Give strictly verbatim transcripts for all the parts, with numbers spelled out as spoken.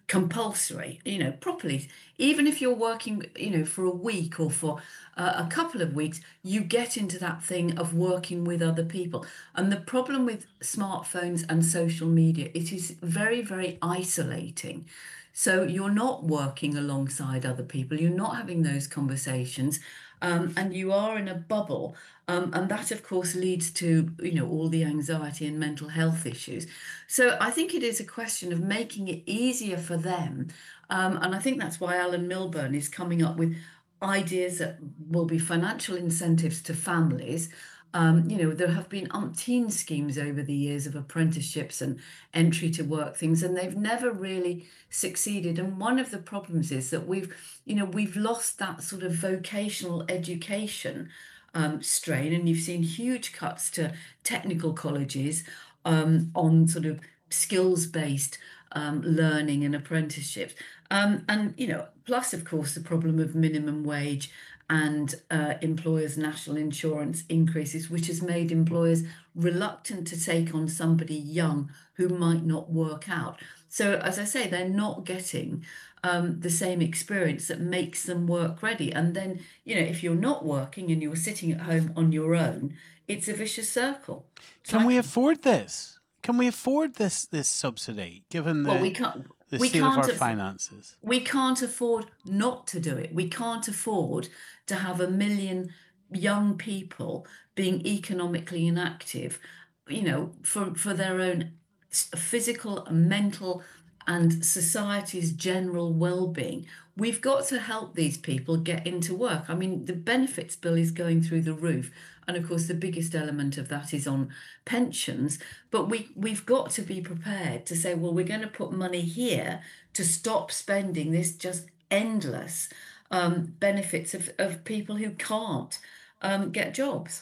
compulsory, you know, properly. Even if you're working, you know, for a week or for uh, a couple of weeks, you get into that thing of working with other people. And the problem with smartphones and social media, it is very, very isolating. So you're not working alongside other people, you're not having those conversations, um, and you are in a bubble. Um, and that, of course, leads to, you know, all the anxiety and mental health issues. So I think it is a question of making it easier for them. Um, and I think that's why Alan Milburn is coming up with ideas that will be financial incentives to families. Um, you know, there have been umpteen schemes over the years of apprenticeships and entry to work things, and they've never really succeeded. And one of the problems is that we've, you know, we've lost that sort of vocational education um, strain, and you've seen huge cuts to technical colleges um, on sort of skills-based um, learning and apprenticeships. Um, and, you know, plus, of course, the problem of minimum wage and uh, employers' national insurance increases, which has made employers reluctant to take on somebody young who might not work out. So, as I say, they're not getting um, the same experience that makes them work ready. And then, you know, if you're not working and you're sitting at home on your own, it's a vicious circle Can we cycle. afford this? Can we afford this this subsidy given Well, we the can't. the We state of can't. our Aff- finances? we can't afford not to do it. We can't afford to have a million young people being economically inactive, you know, for, for their own s- physical, mental, and society's general well-being. We've got to help these people get into work. I mean, the benefits bill is going through the roof. And of course, the biggest element of that is on pensions. But we, we've got to be prepared to say, well, we're going to put money here to stop spending this just endless um, benefits of, of people who can't um, get jobs.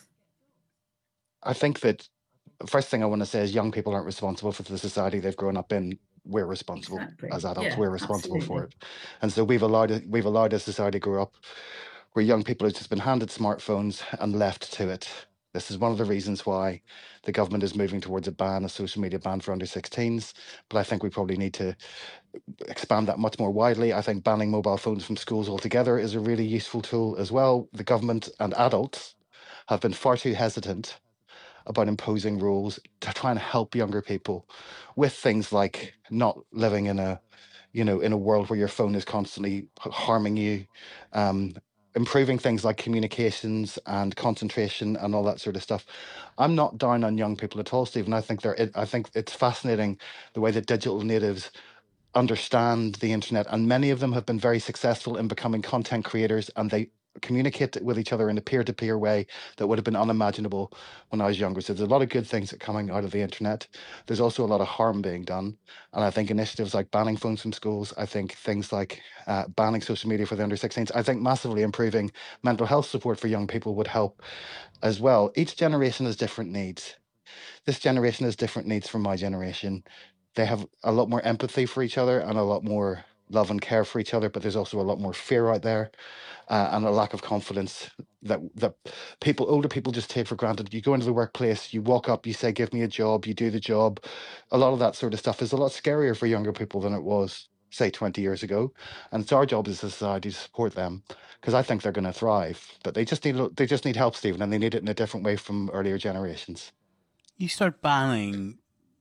I think that the first thing I want to say is young people aren't responsible for the society they've grown up in. We're responsible Exactly. as adults. Yeah, We're responsible for absolutely. it, and so we've allowed it, we've allowed a society grow up where young people have just been handed smartphones and left to it. This is one of the reasons why the government is moving towards a ban, a social media ban for under sixteens. But I think we probably need to expand that much more widely. I think banning mobile phones from schools altogether is a really useful tool as well. The government and adults have been far too hesitant about imposing rules to try and help younger people with things like not living in a, you know, in a world where your phone is constantly harming you, um, improving things like communications and concentration and all that sort of stuff. I'm not down on young people at all, Stephen. I think they're. I think it's fascinating the way that digital natives understand the internet, and many of them have been very successful in becoming content creators, and they communicate with each other in a peer-to-peer way that would have been unimaginable when I was younger. So there's a lot of good things that are coming out of the internet. There's also a lot of harm being done, and I think initiatives like banning phones from schools, I think things like uh, banning social media for the under sixteens, I think massively improving mental health support for young people would help as well. Each generation has different needs. This generation has different needs from my generation. They have a lot more empathy for each other and a lot more love and care for each other, but there's also a lot more fear out there, uh, and a lack of confidence that that people, older people, just take for granted. You go into the workplace, you walk up, you say, "Give me a job," you do the job. A lot of that sort of stuff is a lot scarier for younger people than it was, say, twenty years ago. And it's our job as a society to support them because I think they're going to thrive. But they just need they just need help, Stephen, and they need it in a different way from earlier generations. You start banning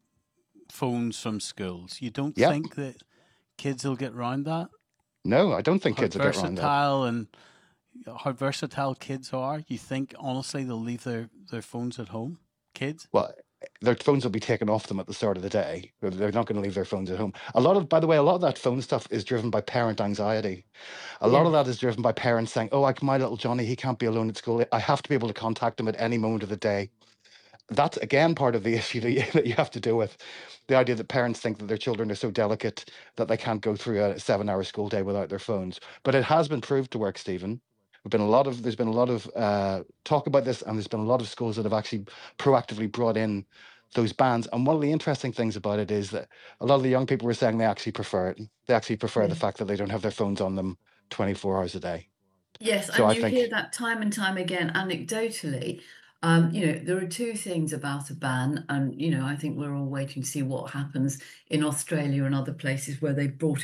phones from schools. You don't Yep. think that kids will get round that? No, I don't think How kids will get around that. versatile and how versatile kids are. You think honestly they'll leave their, their phones at home? Kids? Well, their phones will be taken off them at the start of the day. They're they're not going to leave their phones at home. A lot of, by the way, a lot of that phone stuff is driven by parent anxiety. A lot of Yes. that is driven by parents saying, "Oh, like my little Johnny, he can't be alone at school. I have to be able to contact him at any moment of the day." That's again part of the issue that you, that you have to deal with. The idea that parents think that their children are so delicate that they can't go through a seven-hour school day without their phones. But it has been proved to work, Stephen. There's been a lot of there's been a lot of uh, talk about this, and there's been a lot of schools that have actually proactively brought in those bans. And one of the interesting things about it is that a lot of the young people were saying they actually prefer it. They actually prefer the Yeah. fact that they don't have their phones on them twenty-four hours a day. Yes, So and I you hear think, that time and time again anecdotally. Um, you know, there are two things about a ban, and you know, I think we're all waiting to see what happens in Australia and other places where they've brought